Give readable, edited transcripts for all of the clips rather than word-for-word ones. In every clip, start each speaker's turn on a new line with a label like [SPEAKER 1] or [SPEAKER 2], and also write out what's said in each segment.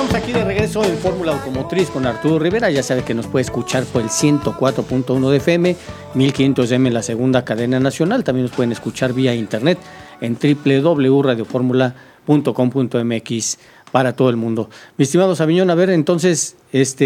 [SPEAKER 1] estamos aquí de regreso en Fórmula Automotriz con Arturo Rivera. Ya sabe que nos puede escuchar por el 104.1 de FM, 1500M en la segunda cadena nacional. También nos pueden escuchar vía internet en www.radioformula.com.mx para todo el mundo. Mi estimado Sabiñón, a ver, entonces,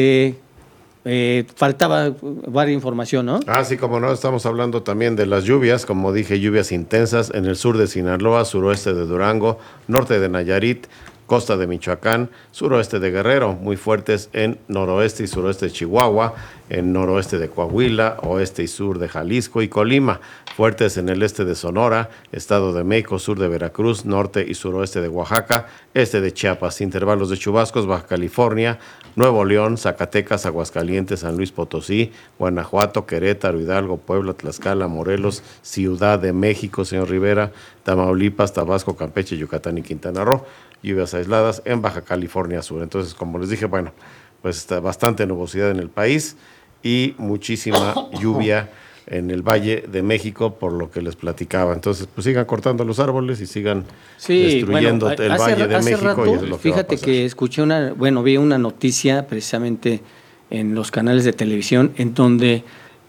[SPEAKER 1] faltaba varias información, ¿no?
[SPEAKER 2] Sí, como no, estamos hablando también de las lluvias, como dije, lluvias intensas en el sur de Sinaloa, suroeste de Durango, norte de Nayarit, costa de Michoacán, suroeste de Guerrero, muy fuertes en noroeste y suroeste de Chihuahua, en noroeste de Coahuila, oeste y sur de Jalisco y Colima, fuertes en el este de Sonora, Estado de México, sur de Veracruz, norte y suroeste de Oaxaca, este de Chiapas, intervalos de chubascos, Baja California, Nuevo León, Zacatecas, Aguascalientes, San Luis Potosí, Guanajuato, Querétaro, Hidalgo, Puebla, Tlaxcala, Morelos, Ciudad de México, señor Rivera, Tamaulipas, Tabasco, Campeche, Yucatán y Quintana Roo, lluvias aisladas en Baja California Sur. Entonces, como les dije, bueno, pues está bastante nubosidad en el país y muchísima lluvia en el Valle de México, por lo que les platicaba. Entonces, pues sigan cortando los árboles y sigan destruyendo el Valle de México.
[SPEAKER 1] Rato,
[SPEAKER 2] y es lo que
[SPEAKER 1] fíjate que escuché vi una noticia precisamente en los canales de televisión en donde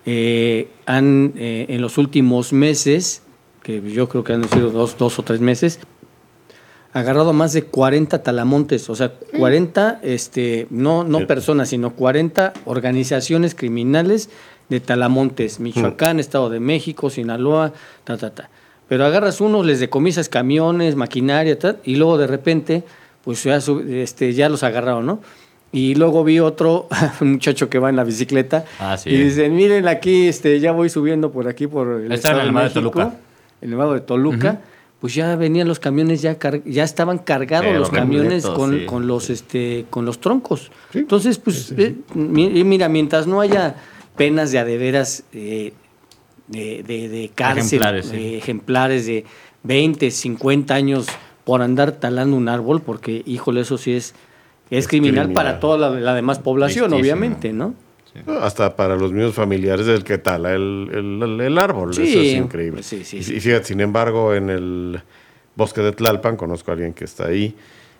[SPEAKER 1] en los últimos meses, que yo creo que han sido dos o tres meses, agarrado más de 40 talamontes, o sea, 40, no personas, sino 40 organizaciones criminales de talamontes, Michoacán, Estado de México, Sinaloa, Pero agarras unos, les decomisas camiones, maquinaria, y luego de repente, pues ya los agarraron, ¿no? Y luego vi otro, un muchacho que va en la bicicleta, y dicen, miren aquí, ya voy subiendo por aquí, por el Estado de México, Toluca. El Nevado de Toluca, pues ya venían los camiones, ya estaban cargados los camiones con los troncos. Sí, entonces, pues, mira, mientras no haya penas de adeveras de cárcel, ejemplares de 20, 50 años por andar talando un árbol, porque, híjole, eso sí es criminal para toda la demás población, obviamente, ¿no?
[SPEAKER 2] Sí. Hasta para los mismos familiares del que tala el árbol, sí, eso es increíble. Sí. Y fíjate, sin embargo, en el bosque de Tlalpan, conozco a alguien que está ahí,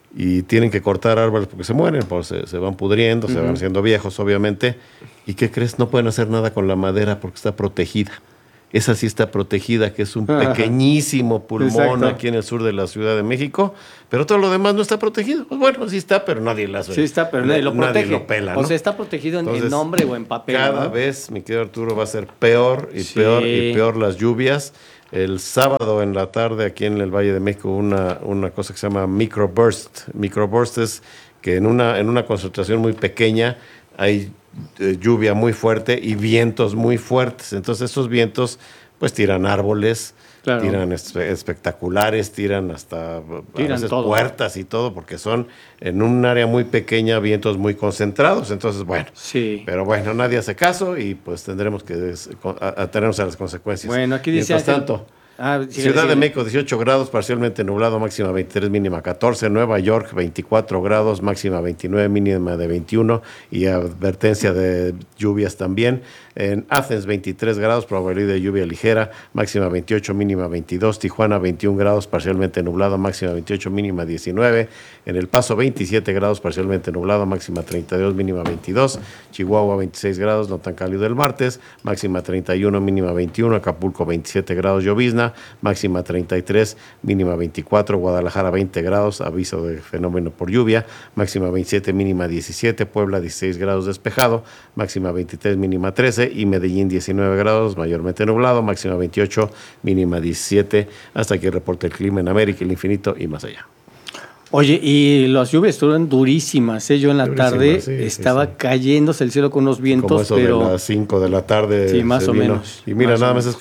[SPEAKER 2] y tienen que cortar árboles porque se mueren, pues se van pudriendo, se van haciendo viejos, obviamente. ¿Y qué crees? No pueden hacer nada con la madera porque está protegida. Esa sí está protegida, que es un pequeñísimo pulmón aquí en el sur de la Ciudad de México, pero todo lo demás no está protegido. Pues bueno, sí está, pero nadie la suele.
[SPEAKER 1] Sí está, pero nadie lo protege.
[SPEAKER 2] Nadie lo pela, ¿no?
[SPEAKER 1] O sea, está protegido en nombre o en papel.
[SPEAKER 2] Cada vez, mi querido Arturo, va a ser peor y peor y peor las lluvias. El sábado en la tarde aquí en el Valle de México una cosa que se llama microburst. Microburst es que en una concentración muy pequeña hay lluvia muy fuerte y vientos muy fuertes. Entonces esos vientos pues tiran árboles, tiran espectaculares, tiran hasta a veces puertas y todo, porque son en un área muy pequeña vientos muy concentrados. Entonces, bueno, pero bueno, nadie hace caso y pues tendremos que atenernos a las consecuencias.
[SPEAKER 1] Bueno, aquí dice...
[SPEAKER 2] Mientras tanto... Ciudad de México, 18 grados, parcialmente nublado, máxima 23, mínima 14. Nueva York, 24 grados, máxima 29, mínima de 21. Y advertencia de lluvias también. En Athens, 23 grados, probabilidad de lluvia ligera, máxima 28, mínima 22. Tijuana, 21 grados, parcialmente nublado, máxima 28, mínima 19. En El Paso, 27 grados, parcialmente nublado, máxima 32, mínima 22. Chihuahua, 26 grados, no tan cálido el martes, máxima 31, mínima 21. Acapulco, 27 grados, llovizna, máxima 33, mínima 24. Guadalajara, 20 grados, aviso de fenómeno por lluvia, máxima 27, mínima 17. Puebla, 16 grados, despejado, máxima 23, mínima 13. Y Medellín, 19 grados, mayormente nublado, máxima 28, mínima 17. Hasta aquí el reporte del clima en América, el infinito y más allá.
[SPEAKER 1] Oye, y las lluvias estuvieron durísimas, ¿eh? Yo en la tarde estaba cayéndose el cielo con unos vientos,
[SPEAKER 2] como eso pero de las 5 de la tarde.
[SPEAKER 1] Sí, más o menos.
[SPEAKER 2] Y mira, nada más es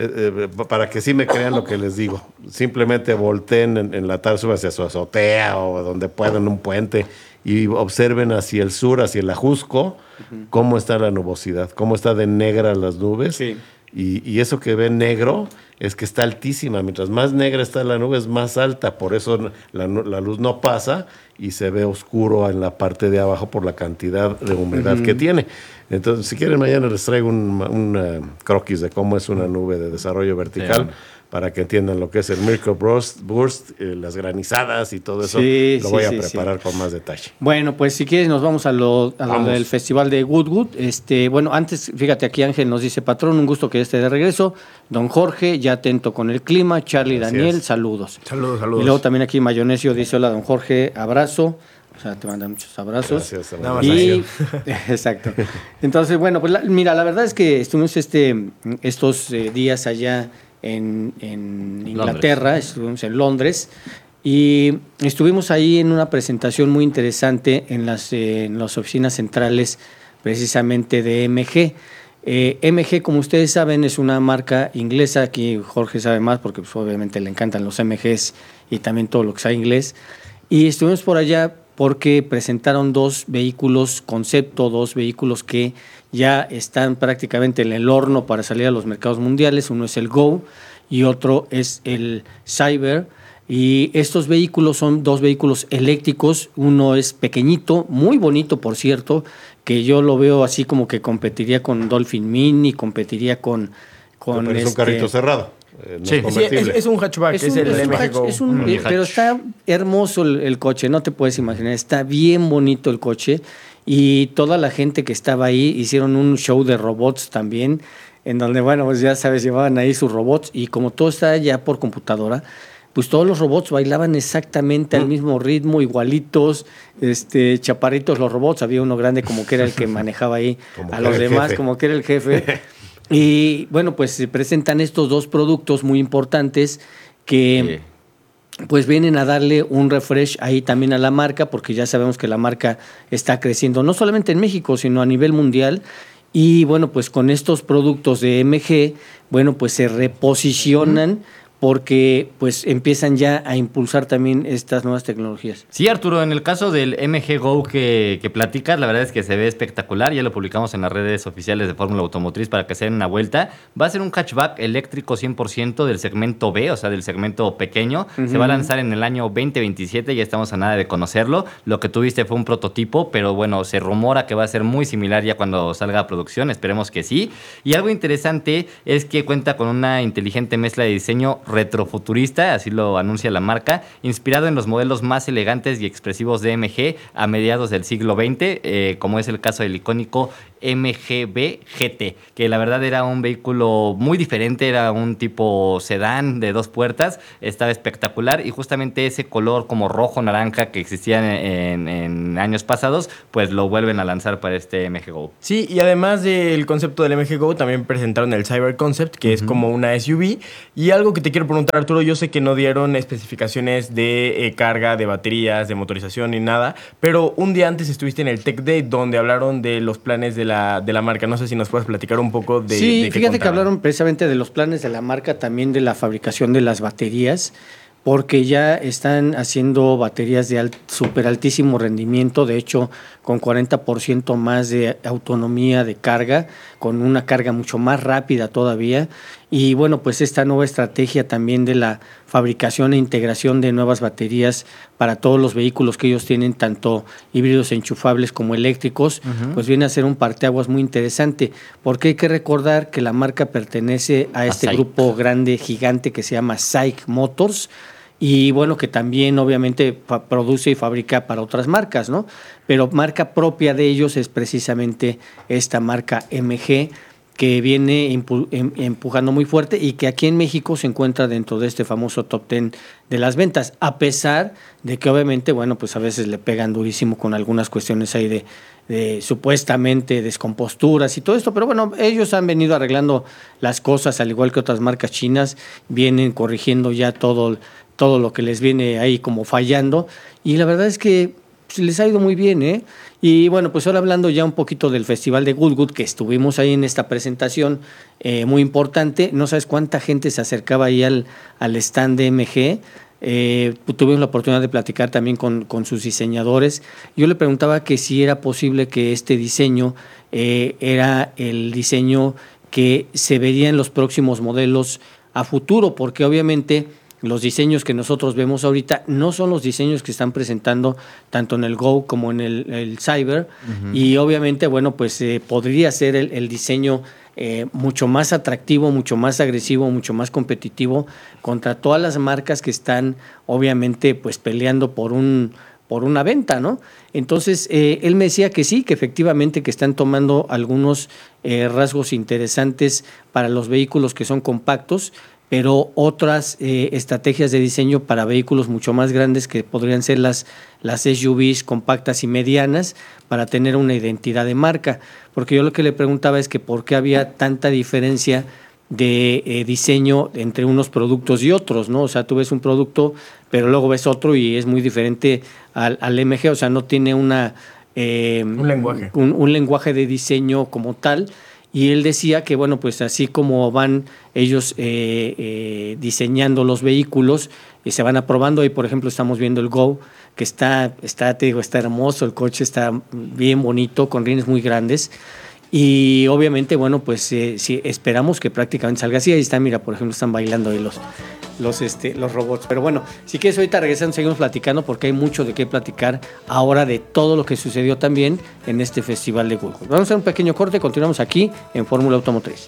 [SPEAKER 2] para que sí me crean lo que les digo. Simplemente volteen en la tarde, suban hacia su azotea o donde puedan, un puente, y observen hacia el sur, hacia el Ajusco, cómo está la nubosidad, cómo está de negra las nubes. Sí. Y eso que ven negro es que está altísima. Mientras más negra está la nube, es más alta. Por eso la luz no pasa y se ve oscuro en la parte de abajo por la cantidad de humedad que tiene. Entonces, si quieren, mañana les traigo un croquis de cómo es una nube de desarrollo vertical para que entiendan lo que es el Microburst, las granizadas y todo eso. Lo voy a preparar con más detalle.
[SPEAKER 1] Bueno, pues si quieres nos vamos a lo del Festival de Goodwood. Bueno, antes, fíjate, aquí Ángel nos dice, patrón, un gusto que esté de regreso. Don Jorge, ya atento con el clima. Charlie, Daniel, saludos.
[SPEAKER 3] Saludos.
[SPEAKER 1] Y luego también aquí Mayonesio dice, hola, don Jorge, abrazo. O sea, te mandan muchos abrazos.
[SPEAKER 2] Gracias.
[SPEAKER 1] Exacto. Entonces, bueno, pues mira, la verdad es que estuvimos estos días allá en Inglaterra, estuvimos en Londres y estuvimos ahí en una presentación muy interesante en las oficinas centrales precisamente de MG. MG, como ustedes saben, es una marca inglesa. Aquí Jorge sabe más porque pues, obviamente le encantan los MGs y también todo lo que sea inglés. Y estuvimos por allá porque presentaron dos vehículos concepto, dos vehículos que ya están prácticamente en el horno para salir a los mercados mundiales. Uno es el Go y otro es el Cyber. Y estos vehículos son dos vehículos eléctricos. Uno es pequeñito, muy bonito, por cierto, que yo lo veo así como que competiría con Dolphin Mini, competiría con
[SPEAKER 2] pero es un carrito cerrado.
[SPEAKER 3] Es un hatchback, es el MG Go.
[SPEAKER 1] Pero está hermoso el coche, no te puedes imaginar. Está bien bonito el coche. Y toda la gente que estaba ahí hicieron un show de robots también, en donde, bueno, pues ya sabes, llevaban ahí sus robots y como todo está ya por computadora, pues todos los robots bailaban exactamente al mismo ritmo, igualitos, chaparritos los robots. Había uno grande como que era el que manejaba ahí a los demás, jefe. Como que era el jefe. Y bueno, pues se presentan estos dos productos muy importantes que pues vienen a darle un refresh ahí también a la marca, porque ya sabemos que la marca está creciendo no solamente en México, sino a nivel mundial. Y bueno, pues con estos productos de MG, bueno, pues se reposicionan porque pues empiezan ya a impulsar también estas nuevas tecnologías.
[SPEAKER 4] Sí, Arturo, en el caso del MG Go que platicas, la verdad es que se ve espectacular. Ya lo publicamos en las redes oficiales de Fórmula Automotriz para que se den una vuelta. Va a ser un hatchback eléctrico 100% del segmento B, o sea, del segmento pequeño. Se va a lanzar en el año 2027, ya estamos a nada de conocerlo. Lo que tuviste fue un prototipo, pero bueno, se rumora que va a ser muy similar ya cuando salga a producción. Esperemos que sí. Y algo interesante es que cuenta con una inteligente mezcla de diseño retrofuturista, así lo anuncia la marca, inspirado en los modelos más elegantes y expresivos de MG a mediados del siglo XX, como es el caso del icónico MGB GT, que la verdad era un vehículo muy diferente, era un tipo sedán de 2 puertas, estaba espectacular y justamente ese color como rojo-naranja que existía en años pasados, pues lo vuelven a lanzar para este MG Go.
[SPEAKER 3] Sí, y además del concepto del MG Go, también presentaron el Cyber Concept, que es como una SUV, y algo que te quiero preguntar, Arturo, yo sé que no dieron especificaciones de carga, de baterías, de motorización ni nada, pero un día antes estuviste en el Tech Day donde hablaron de los planes de la marca. No sé si nos puedes platicar un poco de
[SPEAKER 1] sí,
[SPEAKER 3] de
[SPEAKER 1] fíjate que hablaron precisamente de los planes de la marca, también de la fabricación de las baterías, porque ya están haciendo baterías de súper altísimo rendimiento, de hecho con 40% más de autonomía de carga, con una carga mucho más rápida todavía. Y bueno, pues esta nueva estrategia también de la fabricación e integración de nuevas baterías para todos los vehículos que ellos tienen, tanto híbridos enchufables como eléctricos, pues viene a ser un parteaguas muy interesante, porque hay que recordar que la marca pertenece a este grupo grande, gigante, que se llama SAIC Motors, y bueno, que también obviamente produce y fabrica para otras marcas, ¿no? Pero marca propia de ellos es precisamente esta marca MG, que viene empujando muy fuerte y que aquí en México se encuentra dentro de este famoso top 10 de las ventas, a pesar de que obviamente, bueno, pues a veces le pegan durísimo con algunas cuestiones ahí de supuestamente descomposturas y todo esto, pero bueno, ellos han venido arreglando las cosas, al igual que otras marcas chinas, vienen corrigiendo ya todo lo que les viene ahí como fallando, y la verdad es que les ha ido muy bien, ¿eh? Y bueno, pues ahora hablando ya un poquito del Festival de Goodwood, que estuvimos ahí en esta presentación muy importante, no sabes cuánta gente se acercaba ahí al stand de MG. Tuvimos la oportunidad de platicar también con sus diseñadores. Yo le preguntaba que si era posible que este diseño era el diseño que se vería en los próximos modelos a futuro, porque obviamente los diseños que nosotros vemos ahorita no son los diseños que están presentando tanto en el Go como en el Cyber, y obviamente, bueno, pues podría ser el diseño mucho más atractivo, mucho más agresivo, mucho más competitivo contra todas las marcas que están obviamente pues peleando por una venta, ¿no? Entonces, él me decía que sí, que efectivamente que están tomando algunos rasgos interesantes para los vehículos que son compactos, pero otras estrategias de diseño para vehículos mucho más grandes que podrían ser las SUVs compactas y medianas para tener una identidad de marca. Porque yo lo que le preguntaba es que por qué había tanta diferencia de diseño entre unos productos y otros, ¿no? O sea, tú ves un producto, pero luego ves otro y es muy diferente al MG, o sea, no tiene un
[SPEAKER 3] lenguaje.
[SPEAKER 1] Un lenguaje de diseño como tal. Y él decía que, bueno, pues así como van ellos diseñando los vehículos y se van aprobando, ahí por ejemplo estamos viendo el Go, que está hermoso, el coche está bien bonito, con rines muy grandes. Y obviamente, bueno, pues sí, esperamos que prácticamente salga así. Ahí está, mira, por ejemplo, están bailando ahí los robots. Pero bueno, si quieres ahorita regresando, seguimos platicando porque hay mucho de qué platicar ahora de todo lo que sucedió también en este festival de Goodwood. Vamos a hacer un pequeño corte, continuamos aquí en Fórmula Automotriz.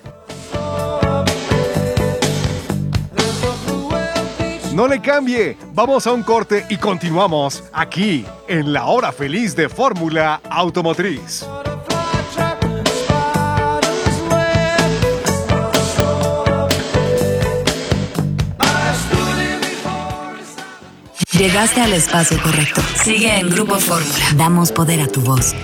[SPEAKER 5] No le cambie, vamos a un corte y continuamos aquí en la hora feliz de Fórmula Automotriz.
[SPEAKER 6] Llegaste al espacio correcto. Sigue en Grupo Fórmula. Damos poder a tu voz.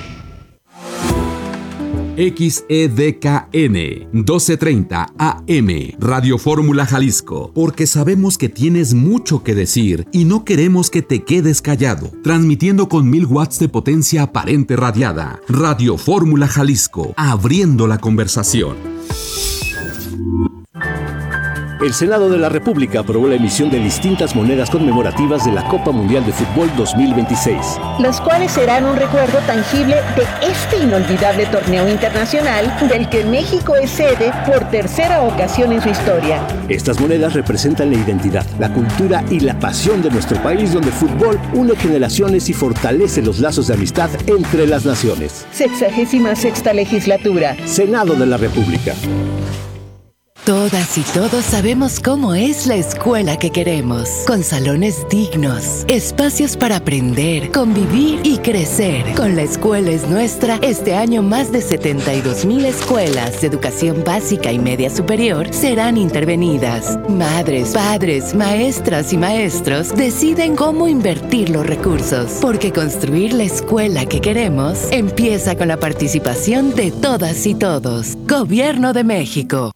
[SPEAKER 7] XEDKN 1230 AM Radio Fórmula Jalisco, porque sabemos que tienes mucho que decir y no queremos que te quedes callado. Transmitiendo con 1000 watts de potencia aparente radiada. Radio Fórmula Jalisco, abriendo la conversación.
[SPEAKER 8] El Senado de la República aprobó la emisión de distintas monedas conmemorativas de la Copa Mundial de Fútbol 2026.
[SPEAKER 9] Las cuales serán un recuerdo tangible de este inolvidable torneo internacional del que México es sede por tercera ocasión en su historia.
[SPEAKER 8] Estas monedas representan la identidad, la cultura y la pasión de nuestro país, donde el fútbol une generaciones y fortalece los lazos de amistad entre las naciones.
[SPEAKER 9] 66ª legislatura.
[SPEAKER 8] Senado de la República.
[SPEAKER 6] Todas y todos sabemos cómo es la escuela que queremos, con salones dignos, espacios para aprender, convivir y crecer. Con La Escuela es Nuestra, este año más de 72,000 escuelas de educación básica y media superior serán intervenidas. Madres, padres, maestras y maestros deciden cómo invertir los recursos, porque construir la escuela que queremos empieza con la participación de todas y todos. Gobierno de México.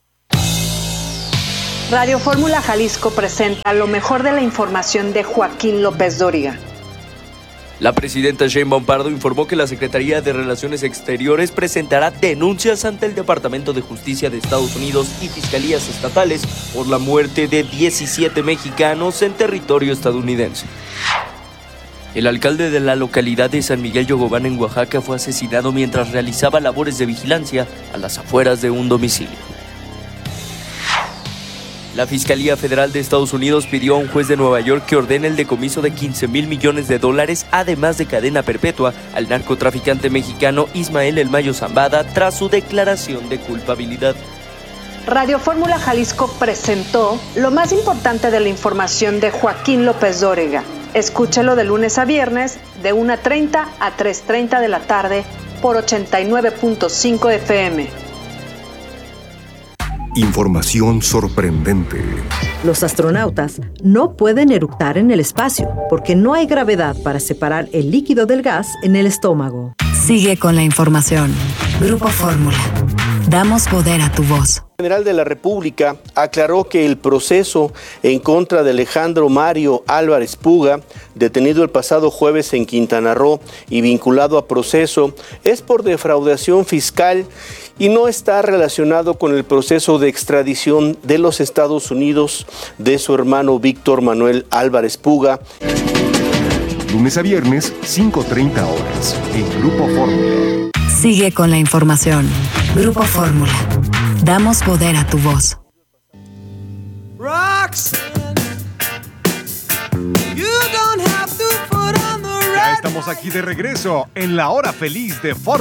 [SPEAKER 10] Radio Fórmula Jalisco presenta lo mejor de la información de Joaquín López Dóriga.
[SPEAKER 11] La presidenta Sheinbaum Pardo informó que la Secretaría de Relaciones Exteriores presentará denuncias ante el Departamento de Justicia de Estados Unidos y fiscalías estatales por la muerte de 17 mexicanos en territorio estadounidense. El alcalde de la localidad de San Miguel Yogobán en Oaxaca fue asesinado mientras realizaba labores de vigilancia a las afueras de un domicilio. La Fiscalía Federal de Estados Unidos pidió a un juez de Nueva York que ordene el decomiso de $15,000 millones, además de cadena perpetua, al narcotraficante mexicano Ismael El Mayo Zambada tras su declaración de culpabilidad.
[SPEAKER 10] Radio Fórmula Jalisco presentó lo más importante de la información de Joaquín López Dóriga. Escúchelo de lunes a viernes, de 1:30 a 3:30 de la tarde, por 89.5 FM.
[SPEAKER 12] Información sorprendente.
[SPEAKER 13] Los astronautas no pueden eructar en el espacio porque no hay gravedad para separar el líquido del gas en el estómago.
[SPEAKER 6] Sigue con la información. Grupo Fórmula. Damos poder a tu voz.
[SPEAKER 14] El general de la República aclaró que el proceso en contra de Alejandro Mario Álvarez Puga, detenido el pasado jueves en Quintana Roo y vinculado a proceso, es por defraudación fiscal y no está relacionado con el proceso de extradición de los Estados Unidos de su hermano Víctor Manuel Álvarez Puga.
[SPEAKER 12] Lunes a viernes, 5:30 horas, en Grupo Fórmula.
[SPEAKER 6] Sigue con la información. Grupo Fórmula. Damos poder a tu voz.
[SPEAKER 5] Ya estamos aquí de regreso en la hora feliz de Fórmula.